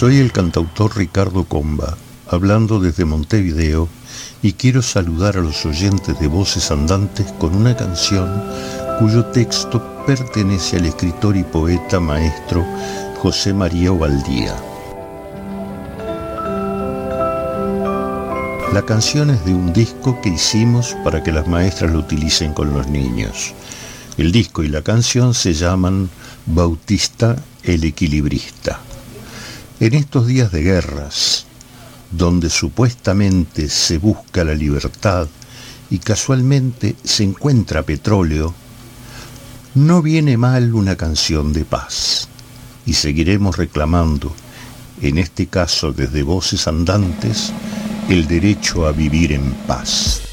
Soy el cantautor Ricardo Comba, hablando desde Montevideo, y quiero saludar a los oyentes de Voces Andantes con una canción cuyo texto pertenece al escritor y poeta maestro José María Ovaldía. La canción es de un disco que hicimos para que las maestras lo utilicen con los niños. El disco y la canción se llaman Bautista el Equilibrista. En estos días de guerras, donde supuestamente se busca la libertad y casualmente se encuentra petróleo, no viene mal una canción de paz. Y seguiremos reclamando, en este caso desde Voces Andantes, el derecho a vivir en paz.